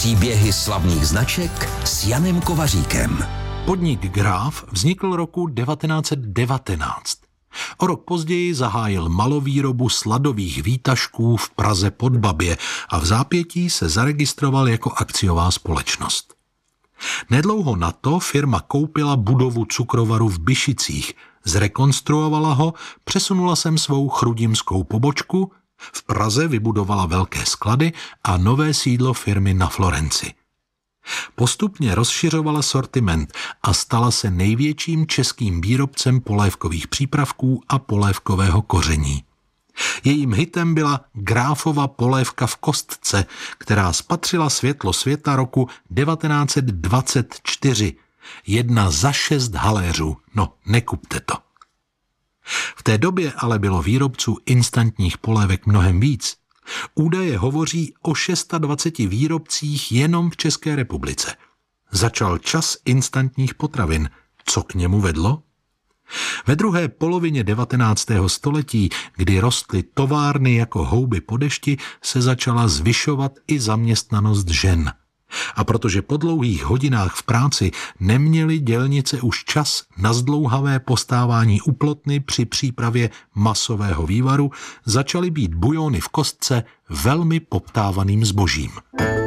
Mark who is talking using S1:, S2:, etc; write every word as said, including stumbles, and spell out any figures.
S1: Příběhy slavných značek s Janem Kovaříkem.
S2: Podnik Graf vznikl roku devatenáct set devatenáct. O rok později zahájil malovýrobu sladových výtažků v Praze pod Babě a v zápětí se zaregistroval jako akciová společnost. Nedlouho na to firma koupila budovu cukrovaru v Byšicích, zrekonstruovala ho, přesunula sem svou chrudimskou pobočku, v Praze vybudovala velké sklady a nové sídlo firmy na Florenci. Postupně rozšiřovala sortiment a stala se největším českým výrobcem polévkových přípravků a polévkového koření. Jejím hitem byla Grafova polévka v kostce, která spatřila světlo světa roku devatenáct set dvacet čtyři. Jedna za šest haléřů. No, nekupte to. V té době ale bylo výrobců instantních polévek mnohem víc. Údaje hovoří o dvaceti šesti výrobcích jenom v České republice. Začal čas instantních potravin. Co k němu vedlo? Ve druhé polovině devatenáctého století, kdy rostly továrny jako houby po dešti, se začala zvyšovat i zaměstnanost žen. A protože po dlouhých hodinách v práci neměly dělnice už čas na zdlouhavé postávání u plotny při přípravě masového vývaru, začaly být bujony v kostce velmi poptávaným zbožím.